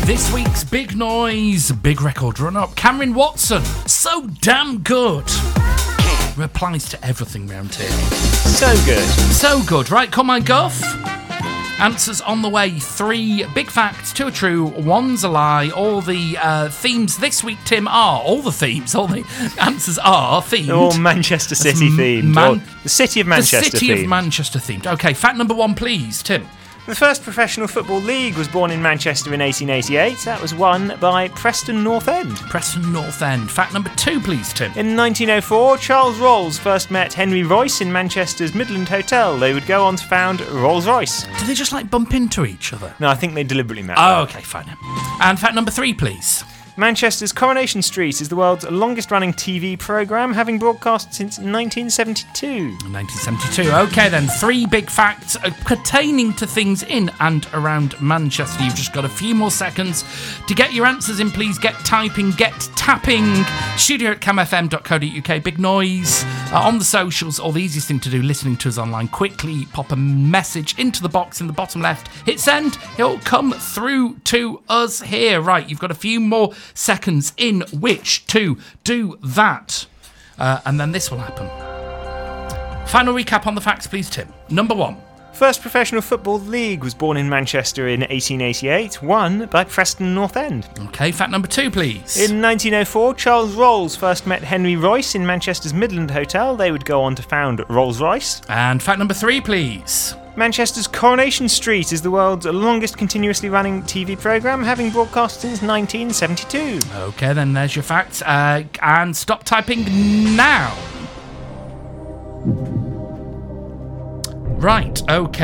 This week's Big Noise, big record run-up, Cameron Watson, So Damn Good. Replies to everything round here. So good. So good. Right, come on, Guff. Answers on the way. 3 big facts, 2 are true, 1's a lie. All the themes this week, Tim, are... All the answers are themed. They're all Manchester City themed. The City of Manchester themed. The City of Manchester themed. OK, fact number 1, please, Tim. The first professional football league was born in Manchester in 1888. That was won by Preston North End. Preston North End. Fact number 2, please, Tim. In 1904, Charles Rolls first met Henry Royce in Manchester's Midland Hotel. They would go on to found Rolls-Royce. Do they just, bump into each other? No, I think they deliberately met. Oh, OK, fine. And fact number 3, please. Manchester's Coronation Street is the world's longest-running TV programme, having broadcast since 1972. 1972. OK, then. 3 big facts pertaining to things in and around Manchester. You've just got a few more seconds to get your answers in. Please get typing, get tapping. studio@camfm.co.uk. Big Noise on the socials, or the easiest thing to do, listening to us online. Quickly pop a message into the box in the bottom left. Hit send. It'll come through to us here. Right, you've got a few more seconds in which to do that. And then this will happen. Final recap on the facts, please, Tim. Number 1. First professional football league was born in Manchester in 1888, won by Preston North End. OK, fact number 2, please. In 1904, Charles Rolls first met Henry Royce in Manchester's Midland Hotel. They would go on to found Rolls-Royce. And fact number 3, please. Manchester's Coronation Street is the world's longest continuously running TV programme, having broadcast since 1972. OK, then there's your facts. And stop typing now. Right, OK.